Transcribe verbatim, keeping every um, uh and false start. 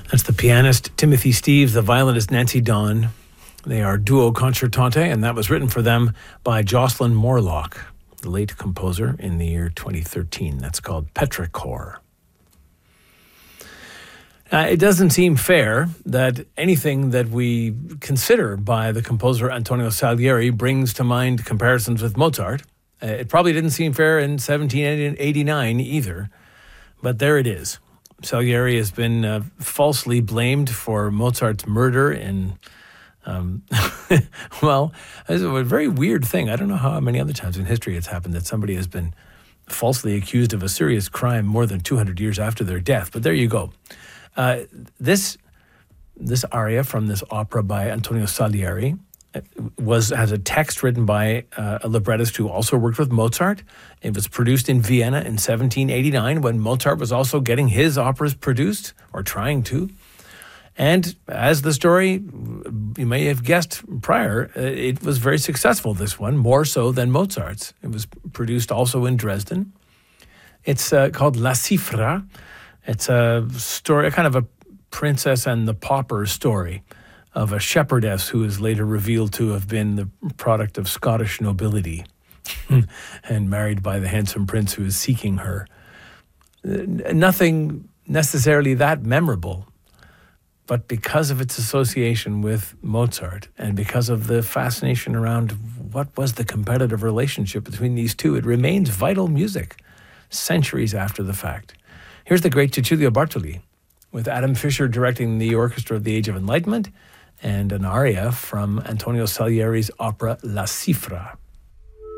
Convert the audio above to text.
That's the pianist Timothy Steeves, the violinist Nancy Dawn. They are duo concertante, and that was written for them by Jocelyn Morlock, the late composer, in the year twenty thirteen. That's called Petrichor. Uh, it doesn't seem fair that anything that we consider by the composer Antonio Salieri brings to mind comparisons with Mozart. Uh, it probably didn't seem fair in seventeen eighty-nine either, but there it is. Salieri has been uh, falsely blamed for Mozart's murder in, um, well, it's a very weird thing. I don't know how many other times in history it's happened that somebody has been falsely accused of a serious crime more than two hundred years after their death. But there you go. Uh, this this aria from this opera by Antonio Salieri was has a text written by uh, a librettist who also worked with Mozart. It was produced in Vienna in seventeen eighty-nine when Mozart was also getting his operas produced, or trying to. And as the story, you may have guessed prior, it was very successful, this one, more so than Mozart's. It was produced also in Dresden. It's uh, called La Cifra. It's a story, a kind of a princess and the pauper story of a shepherdess who is later revealed to have been the product of Scottish nobility and married by the handsome prince who is seeking her. Nothing necessarily that memorable, but because of its association with Mozart and because of the fascination around what was the competitive relationship between these two, it remains vital music centuries after the fact. Here's the great Cecilia Bartoli with Adam Fisher directing the Orchestra of the Age of Enlightenment and an aria from Antonio Salieri's opera La Cifra.